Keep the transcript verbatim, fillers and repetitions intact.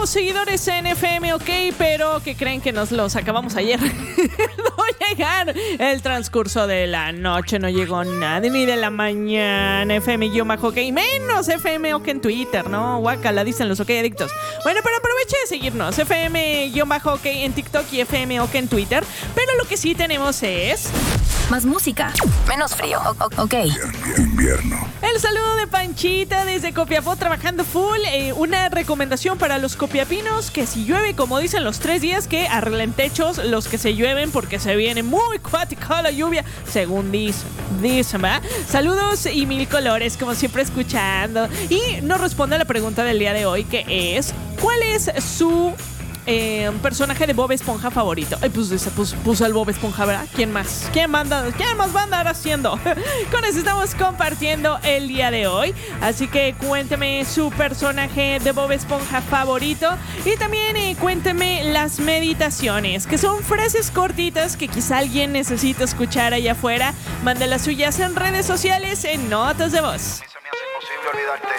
nuevos seguidores en F M OK, pero que creen que nos los acabamos ayer. No llegar el transcurso de la noche, no llegó nadie, ni de la mañana. F M-OK, menos F M OK en Twitter, ¿no? Guácala, dicen los OK adictos. Bueno, pero aproveche de seguirnos, F M-OK en TikTok y F M OK en Twitter. Pero lo que sí tenemos es... más música, menos frío, o- o- ok. Invierno. El saludo de Panchita desde Copiapó, trabajando full. Eh, una recomendación para los copiapinos: que si llueve, como dicen los tres días, que arreglen techos los que se llueven, porque se viene muy cuática la lluvia, según dicen. Dicen, ¿verdad? Saludos y mil colores, como siempre, escuchando. Y nos responde a la pregunta del día de hoy, que es: ¿cuál es su... Eh, personaje de Bob Esponja favorito? Ay, pues ese puso, puso el Bob Esponja, ¿verdad? ¿Quién más? ¿Quién manda? ¿Quién más va a andar haciendo? Con eso estamos compartiendo el día de hoy. Así que cuénteme su personaje de Bob Esponja favorito. Y también eh, cuénteme las meditaciones, que son frases cortitas que quizá alguien necesita escuchar allá afuera. Mande las suyas en redes sociales, en notas de voz. Se me hace imposible olvidarte.